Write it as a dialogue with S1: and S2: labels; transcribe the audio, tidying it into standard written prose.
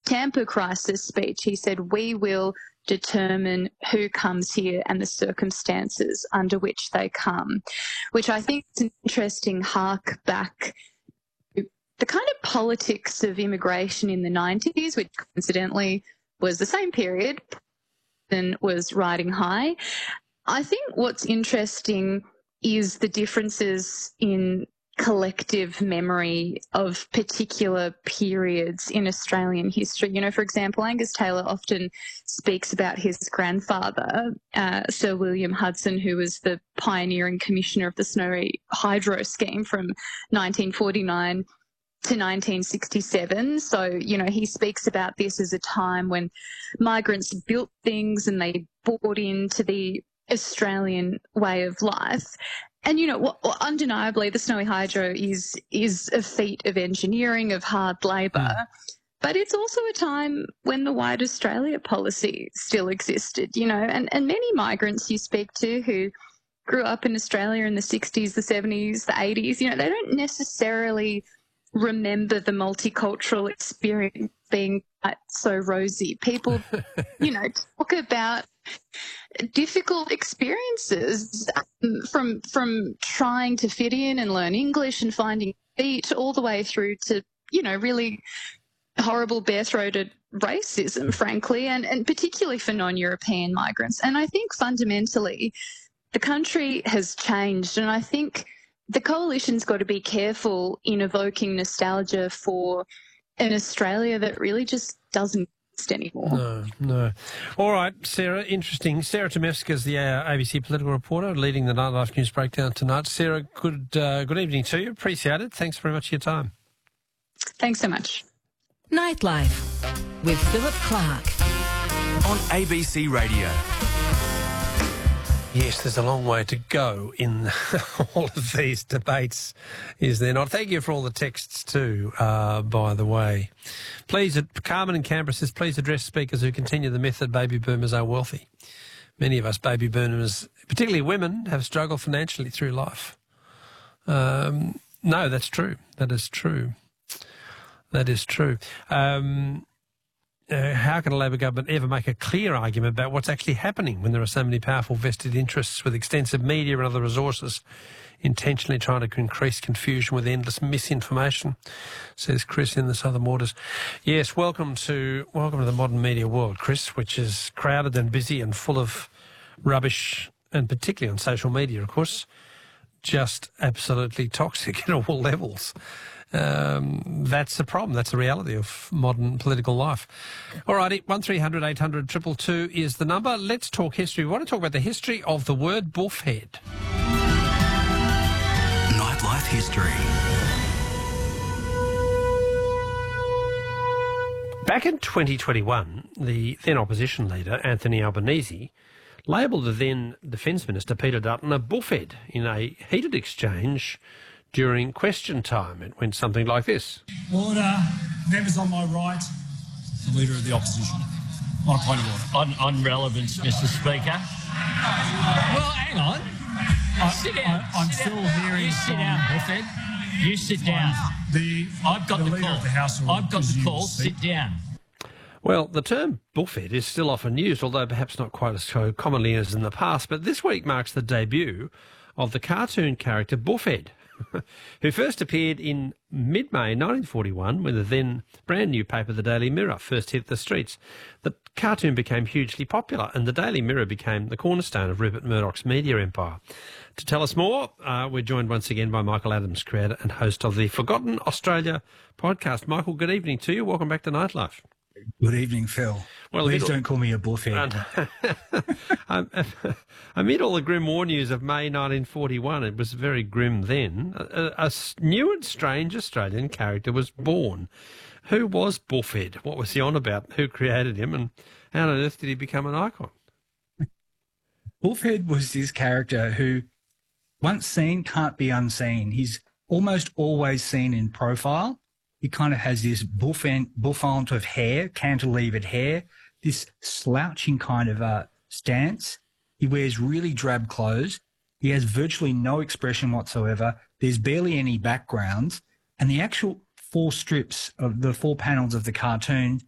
S1: Tampa Crisis speech, he said, "We will determine who comes here and the circumstances under which they come," which I think is an interesting hark back to the kind of politics of immigration in the 90s, which coincidentally was the same period and was riding high. I think what's interesting is the differences in collective memory of particular periods in Australian history. You know, for example, Angus Taylor often speaks about his grandfather, Sir William Hudson, who was the pioneering commissioner of the Snowy Hydro scheme from 1949 to 1967. So, you know, he speaks about this as a time when migrants built things and they bought into the Australian way of life. And, you know, undeniably, the Snowy Hydro is a feat of engineering, of hard labour. But it's also a time when the White Australia policy still existed, you know, and many migrants you speak to who grew up in Australia in the 60s, the 70s, the 80s, you know, they don't necessarily remember the multicultural experience being quite so rosy. People, you know, talk about difficult experiences from trying to fit in and learn English and finding feet all the way through to, you know, really horrible bare-throated racism, frankly, and particularly for non-European migrants. And I think fundamentally the country has changed, and I think the coalition's got to be careful in evoking nostalgia for an Australia that really just doesn't exist anymore.
S2: No. All right, Sarah, interesting. Sarah Tomevska is the ABC political reporter leading the Nightlife News Breakdown tonight. Sarah, good evening to you. Appreciate it. Thanks very much for your time.
S1: Thanks so much.
S3: Nightlife with Philip Clark
S4: on ABC Radio.
S2: Yes, there's a long way to go in all of these debates, is there not? Thank you for all the texts too, by the way. Please, Carmen in Canberra says, please address speakers who continue the myth that baby boomers are wealthy. Many of us baby boomers, particularly women, have struggled financially through life. No, that's true. That is true. That is true. How can a Labor government ever make a clear argument about what's actually happening when there are so many powerful vested interests with extensive media and other resources intentionally trying to increase confusion with endless misinformation, says Chris in the Southern Waters. Yes, welcome to the modern media world, Chris, which is crowded and busy and full of rubbish, and particularly on social media, of course, just absolutely toxic at all levels. That's the problem. That's the reality of modern political life. All righty, 1300 800 222 is the number. Let's talk history. We want to talk about the history of the word buffhead.
S4: Nightlife history.
S2: Back in 2021, the then opposition leader, Anthony Albanese, labelled the then Defence Minister, Peter Dutton, a buffhead in a heated exchange during question time. It went something like this.
S5: Order. Members on my right, the Leader of the Opposition. On point of order.
S6: On relevance, Mr Speaker.
S5: Well, hang on.
S6: Sit down.
S5: I'm still hearing
S6: You sit down, buffhead. You sit down. I've got the
S5: Leader
S6: call.
S5: of the House will
S6: I've got the
S5: presume
S6: call.
S5: to speak.
S6: Sit down.
S2: Well, the term buffhead is still often used, although perhaps not quite as commonly as in the past. But this week marks the debut of the cartoon character Buffhead, who first appeared in mid-May 1941 when the then brand-new paper, the Daily Mirror, first hit the streets. The cartoon became hugely popular, and the Daily Mirror became the cornerstone of Rupert Murdoch's media empire. To tell us more, we're joined once again by Michael Adams, creator and host of the Forgotten Australia podcast. Michael, good evening to you. Welcome back to Nightlife.
S7: Good evening, Phil. Well, please don't call me a buffhead.
S2: Amid all the grim war news of May 1941, it was very grim then, a new and strange Australian character was born. Who was Buffhead? What was he on about? Who created him? And how on earth did he become an icon?
S7: Buffhead was this character who, once seen, can't be unseen. He's almost always seen in profile. He kind of has this bouffant of hair, cantilevered hair, this slouching kind of stance. He wears really drab clothes. He has virtually no expression whatsoever. There's barely any backgrounds. And the actual four strips of the four panels of the cartoon